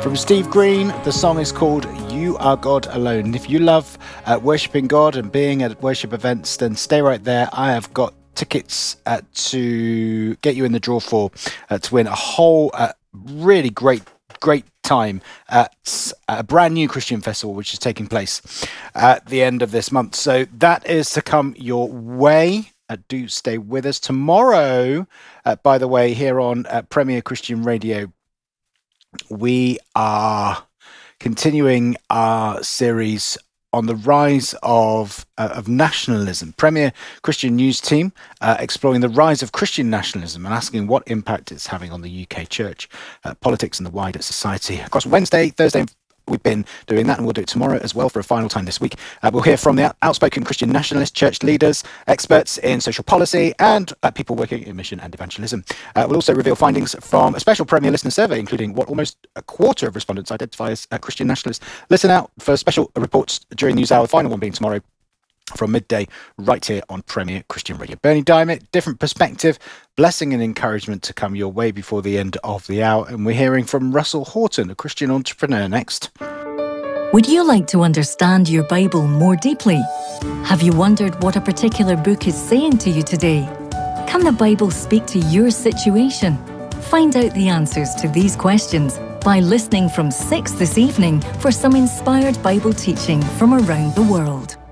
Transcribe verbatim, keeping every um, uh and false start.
From Steve Green, the song is called You Are God Alone. And if you love uh, worshipping God and being at worship events, then stay right there. I have got tickets uh, to get you in the draw for uh, to win a whole uh, really great, great time at a brand new Christian festival, which is taking place at the end of this month. So that is to come your way. Uh, do stay with us tomorrow. Uh, by the way, here on uh, Premier Christian Radio, we are continuing our series on the rise of uh, of nationalism. Premier Christian News Team uh, exploring the rise of Christian nationalism and asking what impact it's having on the U K church, uh, politics and the wider society. Across Wednesday, Thursday, we've been doing that, and we'll do it tomorrow as well for a final time this week. Uh, we'll hear from the outspoken Christian nationalist, church leaders, experts in social policy, and uh, people working in mission and evangelism. Uh, we'll also reveal findings from a special Premier listener survey, including what almost a quarter of respondents identify as uh, Christian nationalists. Listen out for special reports during News Hour, the final one being tomorrow from midday, right here on Premier Christian Radio. Bernie Diamond, different perspective, blessing and encouragement to come your way before the end of the hour. And we're hearing from Russell Horton, a Christian entrepreneur, next. Would you like to understand your Bible more deeply? Have you wondered what a particular book is saying to you today? Can the Bible speak to your situation? Find out the answers to these questions by listening from six this evening for some inspired Bible teaching from around the world.